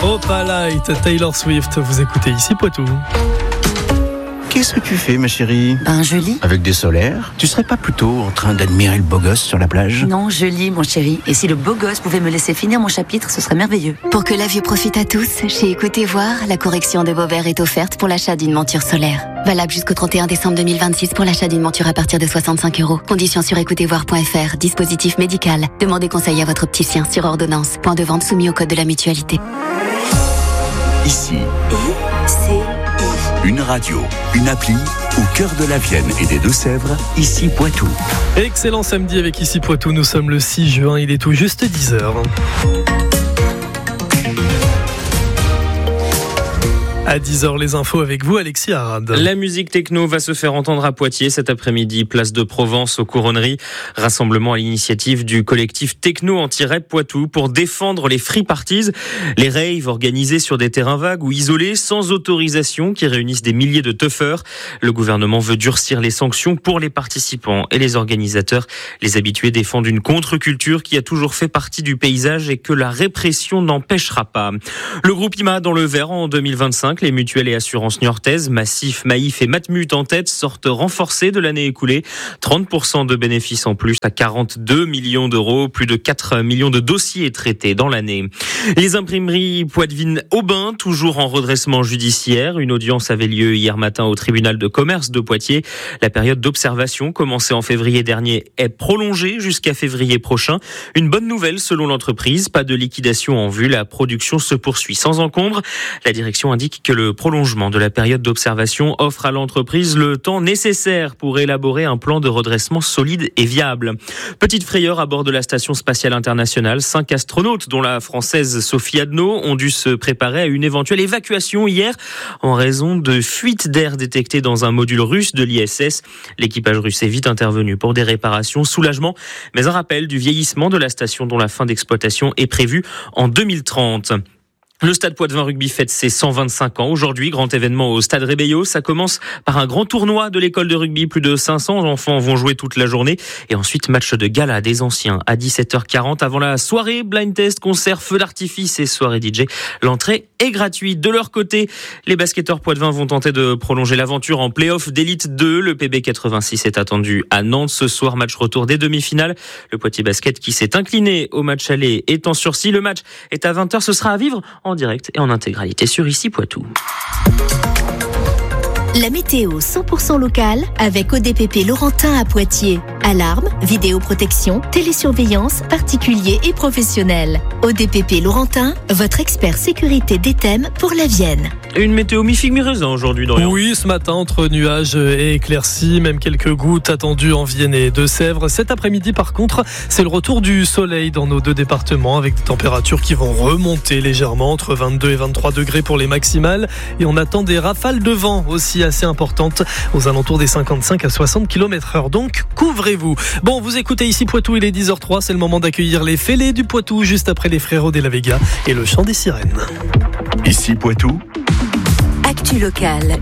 Opalite, Taylor Swift, vous écoutez ici Poitou. Qu'est-ce que tu fais, ma chérie ? Je lis. Avec des solaires ? Tu serais pas plutôt en train d'admirer le beau gosse sur la plage ? Non, je lis, mon chéri. Et si le beau gosse pouvait me laisser finir mon chapitre, ce serait merveilleux. Pour que la vue profite à tous, chez Écoutez Voir, la correction de vos verres est offerte pour l'achat d'une monture solaire. Valable jusqu'au 31 décembre 2026 pour l'achat d'une monture à partir de 65 €. Conditions sur écoutezvoir.fr. Dispositif médical. Demandez conseil à votre opticien sur ordonnance. Point de vente soumis au code de la mutualité. Ici, une radio, une appli au cœur de la Vienne et des Deux-Sèvres, ici Poitou. Excellent samedi avec ici Poitou, nous sommes le 6 juin, il est tout juste 10h. À 10h, les infos avec vous, Alexis Arad. La musique techno va se faire entendre à Poitiers cet après-midi, place de Provence aux Couronneries. Rassemblement à l'initiative du collectif Techno Anti-Rap Poitou pour défendre les free parties, les raves organisés sur des terrains vagues ou isolés sans autorisation qui réunissent des milliers de teufeurs. Le gouvernement veut durcir les sanctions pour les participants et les organisateurs. Les habitués défendent une contre-culture qui a toujours fait partie du paysage et que la répression n'empêchera pas. Le groupe IMA dans le vert en 2025. Les mutuelles et assurances niortaises, Massif, Maïf et Matmut en tête, sortent renforcées de l'année écoulée. 30% de bénéfices en plus à 42 millions d'euros. Plus de 4 millions de dossiers traités dans l'année. Les imprimeries Poitevin-Aubin, toujours en redressement judiciaire. Une audience avait lieu hier matin au tribunal de commerce de Poitiers. La période d'observation, commencée en février dernier, est prolongée jusqu'à février prochain. Une bonne nouvelle selon l'entreprise. Pas de liquidation en vue. La production se poursuit sans encombre. La direction indique que le prolongement de la période d'observation offre à l'entreprise le temps nécessaire pour élaborer un plan de redressement solide et viable. Petite frayeur à bord de la station spatiale internationale. 5 astronautes, dont la française Sophie Adno, ont dû se préparer à une éventuelle évacuation hier en raison de fuites d'air détectées dans un module russe de l'ISS. L'équipage russe est vite intervenu pour des réparations. Soulagement, mais un rappel du vieillissement de la station dont la fin d'exploitation est prévue en 2030. Le Stade Poitvin Rugby fête ses 125 ans. Aujourd'hui, grand événement au Stade Rébello. Ça commence par un grand tournoi de l'école de rugby. Plus de 500 enfants vont jouer toute la journée. Et ensuite, match de gala des anciens à 17h40 avant la soirée. Blind test, concert, feu d'artifice et soirée DJ. L'entrée est gratuite. De leur côté, les basketteurs poitevins vont tenter de prolonger l'aventure en play-off d'élite 2. Le PB 86 est attendu à Nantes ce soir. Match retour des demi-finales. Le Poitiers Basket qui s'est incliné au match aller est en sursis. Le match est à 20h. Ce sera à vivre en direct et en intégralité sur ici Poitou. La météo 100% locale avec ODPP Laurentin à Poitiers. Alarme, vidéoprotection, télésurveillance, particuliers et professionnels. ODPP Laurentin, votre expert sécurité d'Éthème pour la Vienne. Une météo mi-figue mi-raisin aujourd'hui, Dorian. Oui, ce matin, entre nuages et éclaircies, même quelques gouttes attendues en Vienne et Deux-Sèvres. Cet après-midi, par contre, c'est le retour du soleil dans nos deux départements avec des températures qui vont remonter légèrement entre 22 et 23 degrés pour les maximales. Et on attend des rafales de vent aussi assez importantes aux alentours des 55 à 60 km/h. Donc, couvrez-vous. Bon, vous écoutez ici Poitou, il est 10h03. C'est le moment d'accueillir les fêlés du Poitou juste après les Frérots de la Vega et le chant des sirènes. Ici Poitou. Actu locale,